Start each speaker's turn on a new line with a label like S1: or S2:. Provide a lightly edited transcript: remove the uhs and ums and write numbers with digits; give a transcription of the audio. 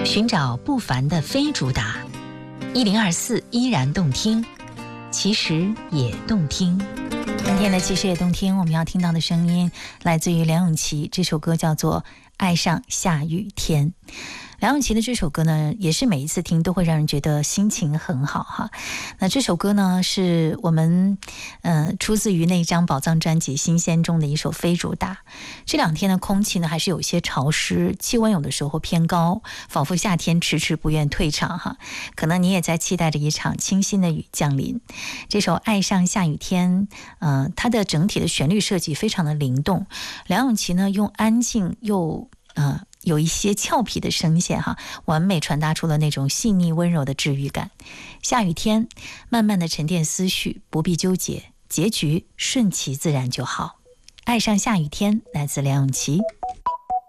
S1: 寻找不凡的非主打，1024依然动听，其实也动听。今天的其实也动听，我们要听到的声音来自于梁咏琪，这首歌叫做《爱上下雨天》。梁咏琪的这首歌呢，也是每一次听都会让人觉得心情很好哈。那这首歌呢，是我们出自于那张宝藏专辑《新鲜》中的一首非主打。这两天的空气呢，还是有些潮湿，气温有的时候偏高，仿佛夏天迟迟不愿退场哈。可能你也在期待着一场清新的雨降临。这首《爱上下雨天》，它的整体的旋律设计非常的灵动。梁咏琪呢，用安静又有一些俏皮的声线哈，完美传达出了那种细腻温柔的治愈感。下雨天，慢慢的沉淀思绪，不必纠结，结局顺其自然就好。爱上下雨天，来自梁咏琪。